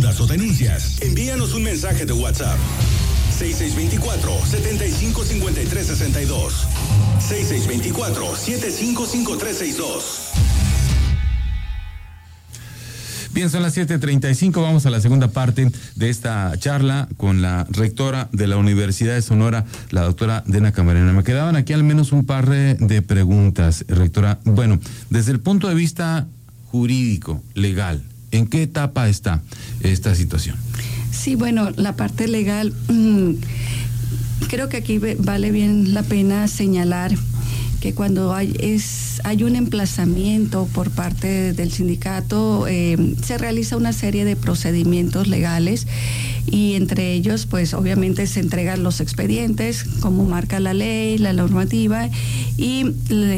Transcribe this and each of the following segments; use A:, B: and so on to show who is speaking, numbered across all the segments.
A: dudas o denuncias, envíanos un mensaje de WhatsApp. 6624-755362. 6624-755362.
B: Bien, son las 7:35, vamos a la segunda parte de esta charla con la rectora de la Universidad de Sonora, la doctora Dena Camarena. Me quedaban aquí al menos un par de preguntas, rectora. Bueno, desde el punto de vista jurídico, legal, ¿en qué etapa está esta situación?
C: Sí, bueno, la parte legal, creo que aquí vale bien la pena señalar que cuando hay un emplazamiento por parte del sindicato, se realiza una serie de procedimientos legales y entre ellos, pues obviamente se entregan los expedientes, como marca la ley, la normativa, y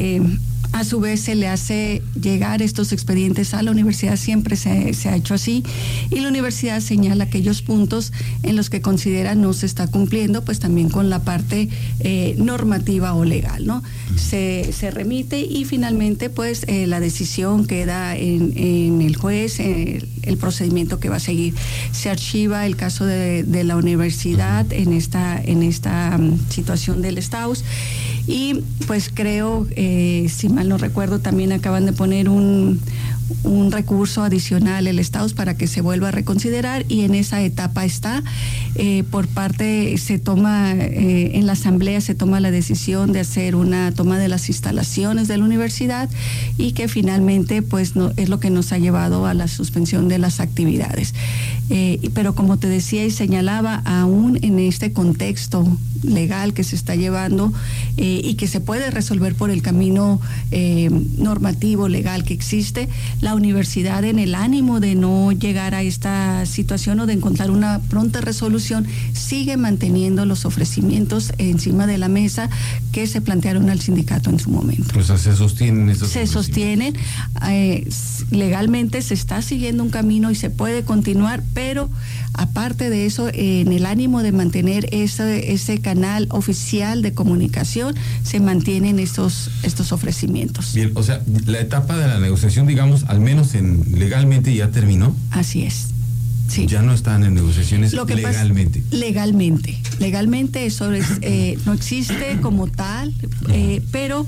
C: a su vez se le hace llegar estos expedientes a la universidad, siempre se ha hecho así, y la universidad señala aquellos puntos en los que considera no se está cumpliendo, pues también con la parte normativa o legal, ¿no? Se remite y finalmente pues la decisión queda en el juez, el procedimimiento que va a seguir. Se archiva el caso de la universidad en esta situación del STAUS. Y pues creo, si mal no recuerdo, también acaban de poner un recurso adicional el STAUS para que se vuelva a reconsiderar, y en esa etapa está. Por parte se toma, en la asamblea se toma la decisión de hacer una toma de las instalaciones de la universidad, y que finalmente pues no, es lo que nos ha llevado a la suspensión de las actividades. Pero como te decía y señalaba, aún en este contexto legal que se está llevando y que se puede resolver por el camino normativo legal que existe, la universidad, en el ánimo de no llegar a esta situación o de encontrar una pronta resolución, sigue manteniendo los ofrecimientos encima de la mesa que se plantearon al sindicato en su momento.
B: O sea, se sostienen esos.
C: Se sostienen, legalmente se está siguiendo un camino y se puede continuar, pero aparte de eso, en el ánimo de mantener ese canal oficial de comunicación, se mantienen estos ofrecimientos.
B: Bien, o sea, la etapa de la negociación, digamos, al menos legalmente ya terminó.
C: Así es. Sí.
B: Ya no están en negociaciones legalmente.
C: Legalmente eso no existe como tal, pero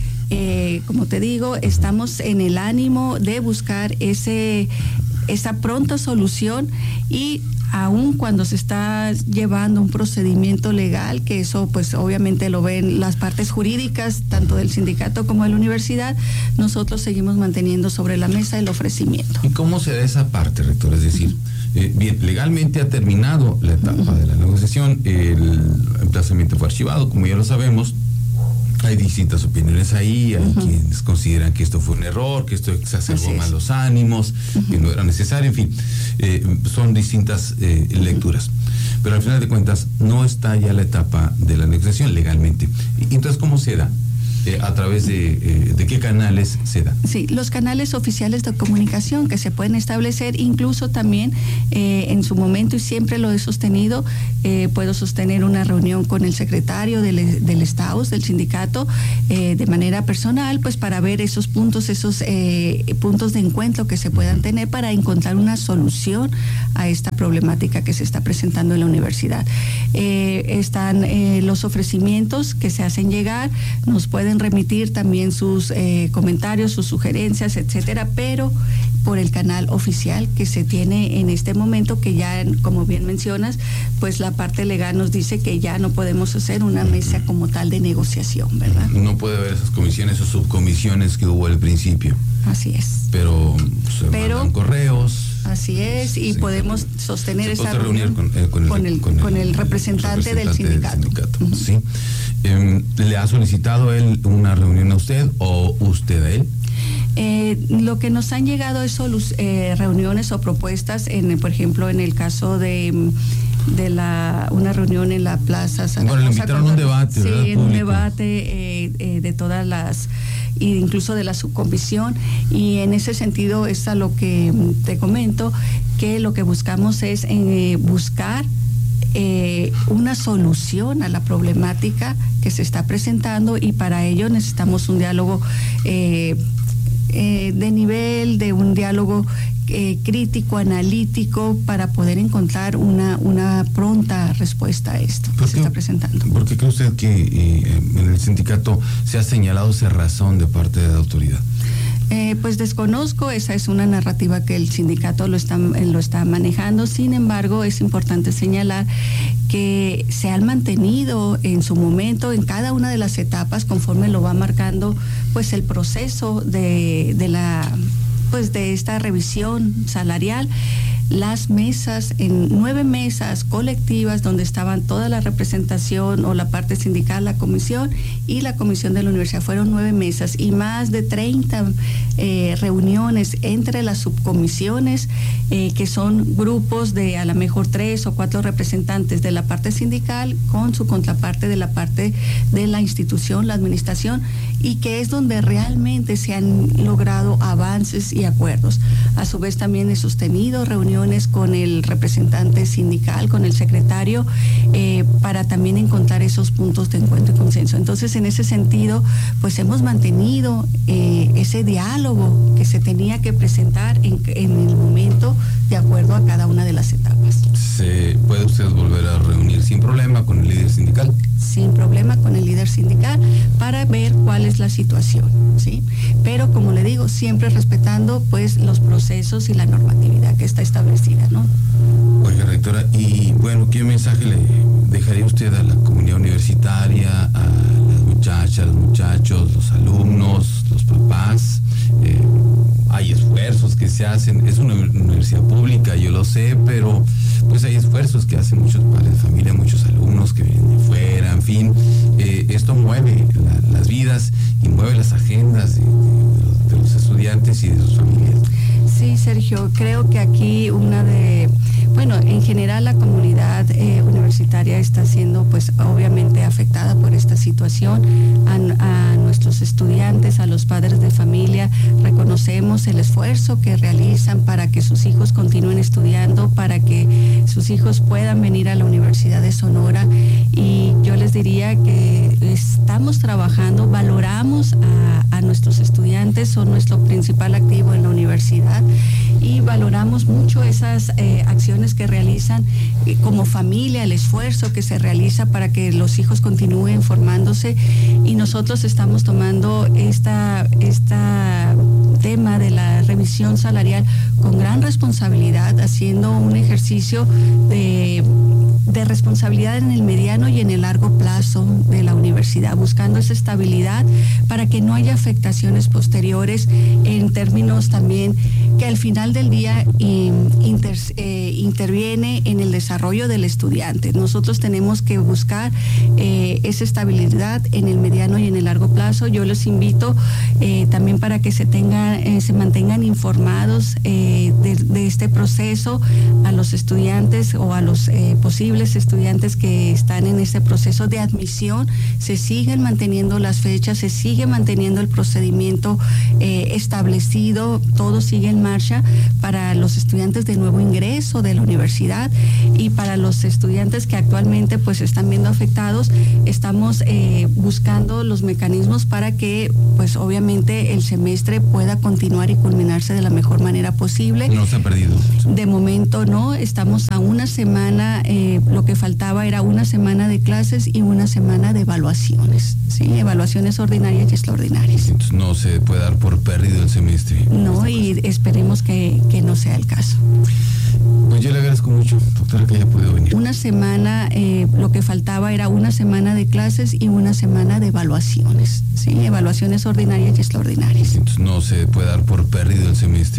C: como te digo, estamos en el ánimo de buscar esa pronta solución, y aun cuando se está llevando un procedimiento legal, que eso pues obviamente lo ven las partes jurídicas, tanto del sindicato como de la universidad, nosotros seguimos manteniendo sobre la mesa el ofrecimiento.
B: ¿Y cómo se da esa parte, rector? Es decir, bien, legalmente ha terminado la etapa de la negociación, el emplazamiento fue archivado, como ya lo sabemos. Hay distintas opiniones ahí, hay quienes consideran que esto fue un error, que esto exacerbó más los ánimos, que no era necesario, en fin, son distintas lecturas. Pero al final de cuentas no está ya la etapa de la negociación legalmente. Entonces, ¿cómo se da? ¿A través de qué canales se da?
C: Sí, los canales oficiales de comunicación que se pueden establecer, incluso también en su momento, y siempre lo he sostenido, puedo sostener una reunión con el secretario del STAUS, del sindicato, de manera personal, pues para ver esos puntos de encuentro que se puedan tener para encontrar una solución a esta problemática que se está presentando en la universidad. Están los ofrecimientos que se hacen llegar, nos pueden remitir también sus comentarios, sus sugerencias, etcétera, pero por el canal oficial que se tiene en este momento, que ya, como bien mencionas, pues la parte legal nos dice que ya no podemos hacer una mesa como tal de negociación, ¿verdad? No
B: puede haber esas comisiones o subcomisiones que hubo al principio.
C: Así es.
B: Pero se mandan correos.
C: Así es, y podemos sostener esa reunión
B: con
C: el representante del sindicato.
B: Sí. ¿Le ha solicitado él una reunión a usted o usted a él?
C: Lo que nos han llegado es reuniones o propuestas, por ejemplo, en el caso de una reunión en la Plaza Santa Rosa.
B: Bueno, le invitaron a un debate, ¿verdad?
C: Sí, en un debate de todas las, incluso de la subcomisión, y en ese sentido es a lo que te comento, que lo que buscamos es buscar una solución a la problemática que se está presentando, y para ello necesitamos un diálogo de nivel, de un diálogo crítico, analítico, para poder encontrar una pronta respuesta a esto que se está presentando.
B: ¿Por qué cree usted que en el sindicato se ha señalado cerrazón de parte de la autoridad?
C: Pues desconozco, esa es una narrativa que el sindicato lo está manejando. Sin embargo, es importante señalar que se han mantenido en su momento en cada una de las etapas conforme lo va marcando pues el proceso de esta revisión salarial, las mesas, en 9 mesas colectivas donde estaban toda la representación o la parte sindical, la comisión y la comisión de la universidad. Fueron 9 mesas y más de 30 reuniones entre las subcomisiones, que son grupos de a lo mejor 3 o 4 representantes de la parte sindical con su contraparte de la parte de la institución, la administración, y que es donde realmente se han logrado avances y acuerdos. A su vez también he sostenido reuniones con el representante sindical, con el secretario, para también encontrar esos puntos de encuentro y consenso. Entonces, en ese sentido, pues hemos mantenido ese diálogo que se tenía que presentar en el momento de acuerdo a cada una de las etapas.
B: ¿Se puede usted volver a reunir sin problema con el líder sindical?
C: Sin problema con el líder sindical para ver cuál es la situación, ¿sí? Pero como le digo, siempre respetando pues los procesos y la normatividad que está establecida, ¿no?
B: Oiga, rectora, y bueno, ¿qué mensaje le dejaría usted a la comunidad universitaria, a las muchachas, los muchachos, los alumnos, los papás? Hay esfuerzos que se hacen, es una universidad pública, yo lo sé, pero pues hay esfuerzos que hacen muchos padres de familia, muchos alumnos que vienen de fuera, en fin, esto mueve las vidas y mueve las agendas de los estudiantes y de sus familias.
C: Sí, Sergio, creo que aquí en general la comunidad universitaria está siendo pues obviamente afectada por esta situación. A nuestros estudiantes, a los padres de familia, reconocemos el esfuerzo que realizan para que sus hijos continúen estudiando, para que sus hijos puedan venir a la Universidad de Sonora, y yo les diría que estamos trabajando, valoramos a nuestros estudiantes, son nuestro principal activo en la universidad, y valoramos mucho esas acciones que realizan como familia, el esfuerzo que se realiza para que los hijos continúen formándose, y nosotros estamos tomando esta tema de la revisión salarial con gran responsabilidad, haciendo un ejercicio de responsabilidad en el mediano y en el largo plazo de la universidad, buscando esa estabilidad para que no haya afectaciones posteriores, en términos también que al final del día interviene en el desarrollo del estudiante. Nosotros tenemos que buscar esa estabilidad en el mediano y en el largo plazo. Yo los invito también para que se mantengan informados de este proceso, a los estudiantes o a los posibles estudiantes que están en este proceso de admisión. Se siguen manteniendo las fechas, se sigue manteniendo el procedimiento establecido, todo sigue en marcha para los estudiantes de nuevo ingreso de la universidad, y para los estudiantes que actualmente pues están viendo afectados, estamos buscando los mecanismos para que pues obviamente el semestre pueda continuar y culminarse de la mejor manera posible.
B: No se ha perdido.
C: De momento no, estamos a una semana, lo que faltaba era una semana de clases y una semana de evaluaciones, ¿sí? Evaluaciones ordinarias y extraordinarias.
B: Entonces no se puede dar por perdido el semestre.
C: No, y esperemos que no sea el caso.
B: Pues yo le agradezco mucho, doctora, que haya podido venir.
C: Una semana, lo que faltaba era una semana de clases y una semana de evaluaciones, ¿sí? Evaluaciones ordinarias y extraordinarias.
B: Entonces no se puede dar por perdido el semestre.